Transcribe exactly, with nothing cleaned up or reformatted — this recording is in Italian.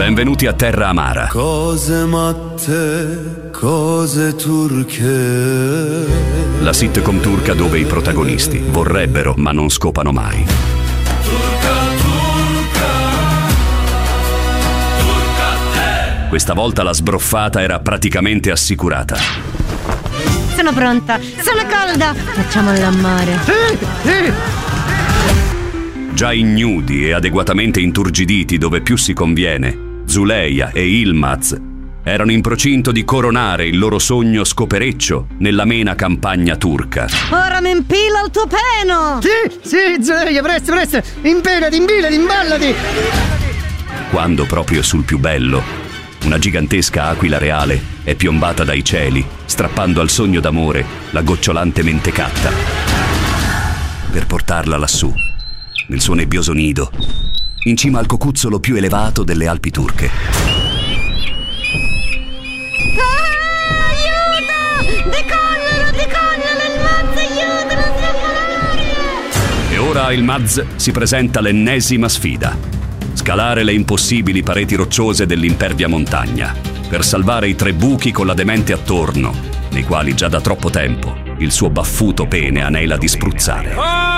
Benvenuti a Terra Amara. Cose matte, cose turche. La sitcom turca dove i protagonisti vorrebbero ma non scopano mai. Turca, turca, turca te. Questa volta la sbroffata era praticamente assicurata. Sono pronta, sono calda. Facciamola a mare. Sì, sì. Già ignudi e adeguatamente inturgiditi dove più si conviene, Zuleia e Yilmaz erano in procinto di coronare il loro sogno scopereccio nell'amena campagna turca. Ora mi impila il tuo peno! Sì, sì, Zuleia, presto, presto! Impilati, impilati, imballati! Quando proprio sul più bello, una gigantesca aquila reale è piombata dai cieli, strappando al sogno d'amore la gocciolante mentecatta, per portarla lassù, nel suo nebbioso nido, in cima al cocuzzolo più elevato delle Alpi turche. Ah, aiuto! Decollano, decollano, il Maz, aiuto, non so volare! E ora il Maz si presenta l'ennesima sfida: scalare le impossibili pareti rocciose dell'impervia montagna, per salvare i tre buchi con la demente attorno, nei quali già da troppo tempo il suo baffuto pene anela di spruzzare.